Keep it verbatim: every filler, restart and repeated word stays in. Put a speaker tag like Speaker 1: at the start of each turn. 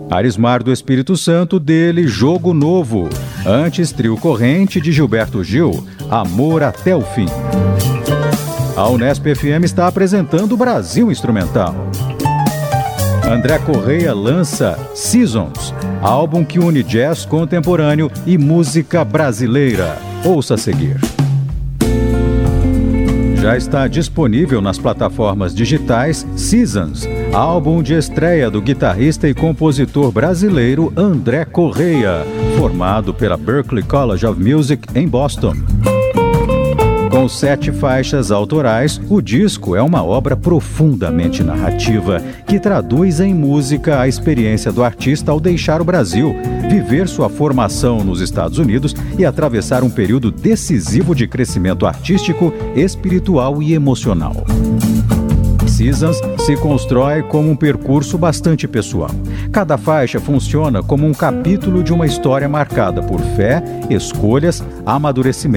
Speaker 1: Arismar do Espírito Santo, dele Jogo Novo. Antes, Trio Corrente, de Gilberto Gil, Amor até o Fim. A Unesp F M está apresentando Brasil Instrumental. André Correia lança Seasons, álbum que une jazz contemporâneo e música brasileira. Ouça a seguir. Já está disponível nas plataformas digitais Seasons, álbum de estreia do guitarrista e compositor brasileiro André Correia, formado pela Berklee College of Music em Boston. Com sete faixas autorais, o disco é uma obra profundamente narrativa que traduz em música a experiência do artista ao deixar o Brasil, viver sua formação nos Estados Unidos e atravessar um período decisivo de crescimento artístico, espiritual e emocional. Seasons se constrói como um percurso bastante pessoal. Cada faixa funciona como um capítulo de uma história marcada por fé, escolhas, amadurecimento